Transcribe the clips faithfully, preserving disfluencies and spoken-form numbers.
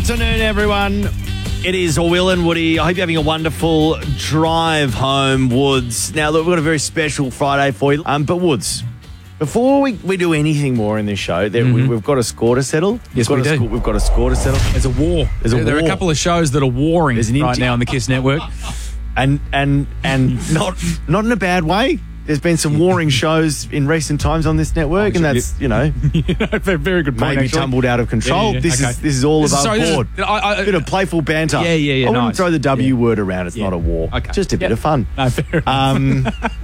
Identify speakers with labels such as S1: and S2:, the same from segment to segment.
S1: afternoon, everyone. It is Will and Woody. I hope you're having a wonderful drive home, Woods. Now, look, we've got a very special Friday for you. Um, but, Woods, before we, we do anything more in this show, there, mm-hmm. we, we've got a score to settle.
S2: Yes,
S1: we've
S2: we
S1: got
S2: do.
S1: A, we've got a score to settle.
S2: There's a war.
S1: There's a
S2: there,
S1: war.
S2: There are a couple of shows that are warring
S1: There's an
S2: right
S1: empty-
S2: now on the KISS network.
S1: And and and not not in a bad way. There's been some warring shows in recent times on this network, and that's, you know,
S2: very good point,
S1: maybe
S2: actually.
S1: tumbled out of control.
S2: Yeah, yeah,
S1: This
S2: okay.
S1: is this is all
S2: This is-
S1: above
S2: sorry, this is-
S1: board.
S2: I- I-
S1: a bit of playful banter.
S2: Yeah, yeah, yeah,
S1: I wouldn't
S2: nice.
S1: throw the W
S2: Yeah.
S1: word around. It's
S2: Yeah.
S1: not a war.
S2: Okay.
S1: Just a bit
S2: Yeah.
S1: of fun.
S2: No, fair enough.
S1: Um,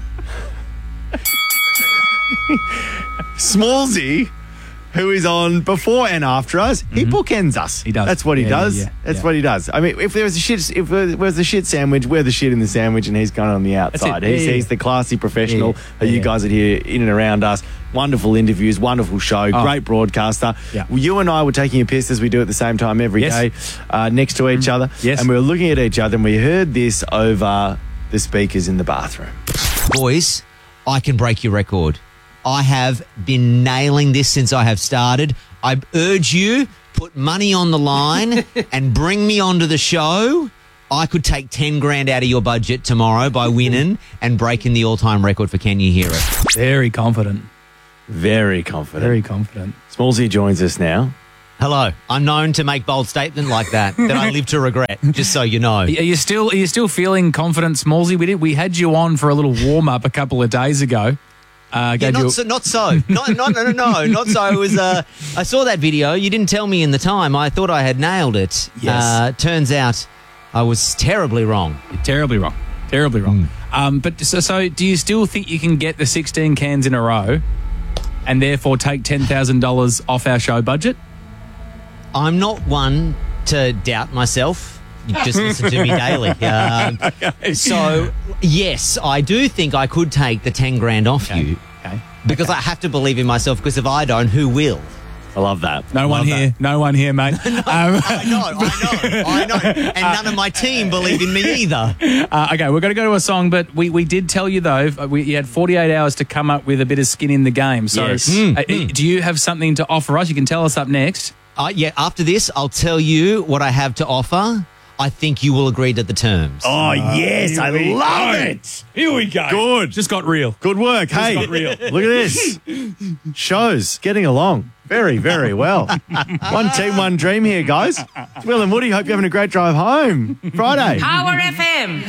S1: Smallsy, who is on before and after us, he bookends us.
S2: He does.
S1: That's what he
S2: Yeah, yeah,
S1: does.
S2: yeah,
S1: That's
S2: yeah.
S1: what he does. I mean, if there was a shit, if there was a shit sandwich, we're the shit in the sandwich, and he's kind of on the outside.
S2: it. Yeah,
S1: He's,
S2: yeah,
S1: he's
S2: yeah.
S1: the classy professional.
S2: Yeah,
S1: who
S2: yeah,
S1: you
S2: yeah.
S1: guys are here in and around us. Wonderful interviews, wonderful show,
S2: Oh.
S1: great broadcaster.
S2: Yeah.
S1: Well, you and I were taking a piss as we do at the same time every
S2: Yes.
S1: day, uh, next to each other.
S2: Yes.
S1: And we were looking at each other, and we heard this over the speakers in the bathroom.
S3: Boys, I can break your record. I have been nailing this since I have started. I urge you, put money on the line and bring me onto the show. I could take ten grand out of your budget tomorrow by winning and breaking the all-time record for Can You Hear It?
S2: Very confident.
S1: Very confident.
S2: Very confident.
S1: Smallsy joins us now.
S3: Hello. I'm known to make bold statements like that, that I live to regret, just so you know.
S2: Are you still are you still feeling confident, Smallsy? We did. We had you on for a little warm up a couple of days ago. Uh,
S3: Yeah,
S2: gave
S3: not
S2: you a-
S3: so, not so. Not, not, no, no, no, not so. It was. Uh, I saw that video. You didn't tell me in the time. I thought I had nailed it.
S2: Yes.
S3: Uh, turns out I was terribly wrong.
S2: terribly wrong. Terribly wrong. Um, but so, so, do you still think you can get the sixteen cans in a row, and therefore take ten thousand dollars off our show budget?
S3: I'm not one to doubt myself. You just listen to me daily. Um, So, yes, I do think I could take the ten grand off you
S2: Okay.
S3: because I have to believe in myself, because if I don't, who will?
S1: I love that.
S2: No one
S1: Love
S2: here. No one here, mate. um,
S3: I know, I know, I know. And none of my team believe in me either.
S2: uh, okay, we're going to go to a song, but we, we did tell you, though, we, you had forty-eight hours to come up with a bit of skin in the game. So
S1: Yes.
S2: uh, do you have something to offer us? You can tell us up next.
S3: Uh, yeah, after this, I'll tell you what I have to offer. I think you will agree to the terms.
S1: Oh, yes. I
S2: we
S1: love
S2: go.
S1: it.
S2: Here we go.
S1: Good.
S2: Just got real.
S1: Good work. Hey,
S2: got real.
S1: look at this. Shows getting along very, very well. One team, one dream here, guys. It's Will and Woody. Hope you're having a great drive home. Friday.
S4: Power F M.